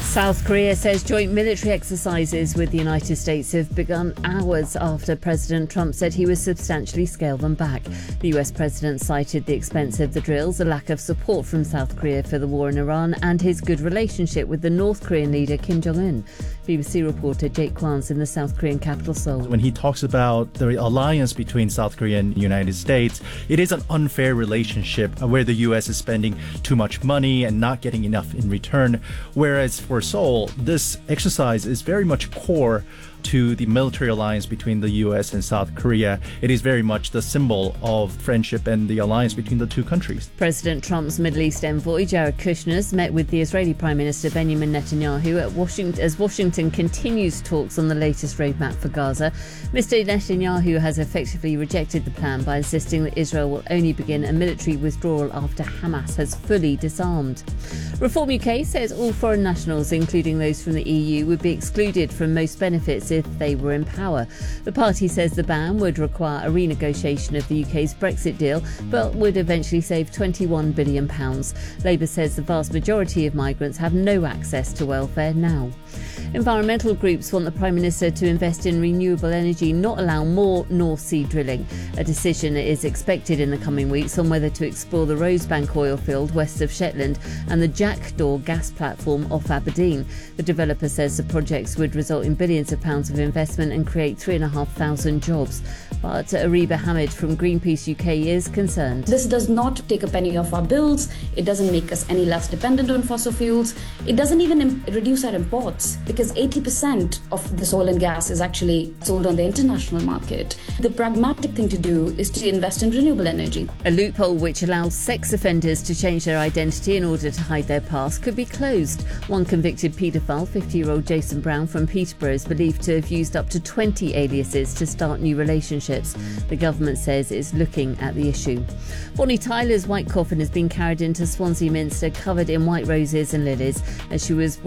South Korea says joint military exercises with the United States have begun hours after President Trump said he would substantially scale them back. The US president cited the expense of the drills, a lack of support from South Korea for the war in Iran, and his good relationship with the North Korean leader Kim Jong-un. BBC reporter Jake Kwan's in the South Korean capital Seoul. When he talks about the alliance between South Korea and the United States, it is an unfair relationship where the US is spending too much money and not getting enough in return. Whereas for Seoul, this exercise is very much core to the military alliance between the US and South Korea. It is very much the symbol of friendship and the alliance between the two countries. President Trump's Middle East envoy Jared Kushner met with the Israeli Prime Minister Benjamin Netanyahu as Washington continues talks on the latest roadmap for Gaza. Mr. Netanyahu has effectively rejected the plan by insisting that Israel will only begin a military withdrawal after Hamas has fully disarmed. Reform UK says all foreign nationals, including those from the EU, would be excluded from most benefits if they were in power. The party says the ban would require a renegotiation of the UK's Brexit deal, but would eventually save £21 billion. Labour says the vast majority of migrants have no access to welfare now. Environmental groups want the Prime Minister to invest in renewable energy, not allow more North Sea drilling. A decision is expected in the coming weeks on whether to explore the Rosebank oil field west of Shetland and the Jackdaw gas platform off Aberdeen. The developer says the projects would result in billions of pounds of investment and create 3,500 jobs. But Ariba Hamid from Greenpeace UK is concerned. This does not take a penny off our bills. It doesn't make us any less dependent on fossil fuels. It doesn't even reduce our imports, because 80% of this oil and gas is actually sold on the international market. The pragmatic thing to do is to invest in renewable energy. A loophole which allows sex offenders to change their identity in order to hide their past could be closed. One convicted paedophile, 50-year-old Jason Brown from Peterborough, is believed to have used up to 20 aliases to start new relationships. The government says it's looking at the issue. Bonnie Tyler's white coffin has been carried into Swansea Minster covered in white roses and lilies as she was